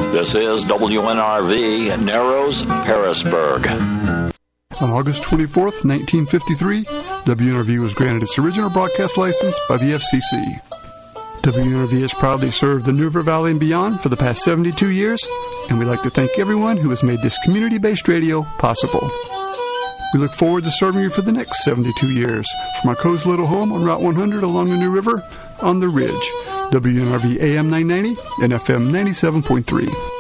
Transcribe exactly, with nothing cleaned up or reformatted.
This is W N R V, Narrows, Harrisburg. On August twenty-fourth, nineteen fifty-three, W N R V was granted its original broadcast license by the F C C. W N R V has proudly served the New River Valley and beyond for the past seventy-two years, and we'd like to thank everyone who has made this community-based radio possible. We look forward to serving you for the next seventy-two years from our cozy little home on Route one hundred along the New River on the Ridge. W N R V A M nine ninety and F M ninety-seven point three.